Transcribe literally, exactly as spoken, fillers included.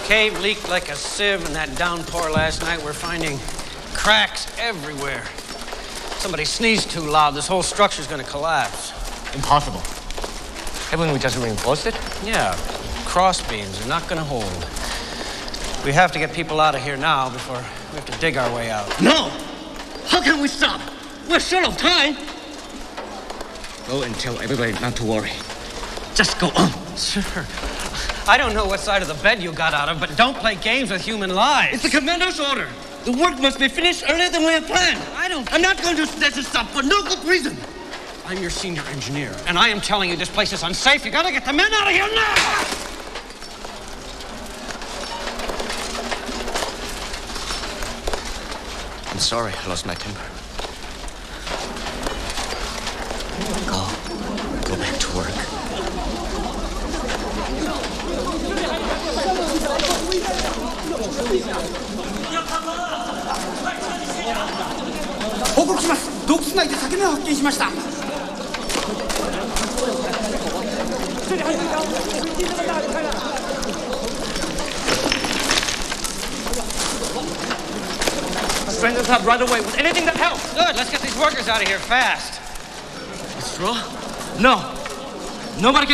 Cave leaked like a sieve in that downpour last night. We're finding cracks everywhere. Somebody sneezed too loud. This whole structure's gonna collapse. Impossible. Haven't we just reinforced it? Yeah, cross beams are not gonna hold. We have to get people out of here now before we have to dig our way out. No! How can we stop? We're short of time. Go and tell everybody not to worry. Just go on. Sure. I don't know what side of the bed you got out of, but don't play games with human lives. It's the commander's order. The work must be finished earlier than we have planned. I don't... I'm not going to let this stop for no good reason. I'm your senior engineer, and I am telling you this place is unsafe. You gotta get the men out of here now! I'm sorry I lost my temper. Go. Go back to work. Strengthen us up right away with anything that helps. Good, let's get these workers out of here fast. Straw? No. Nobody can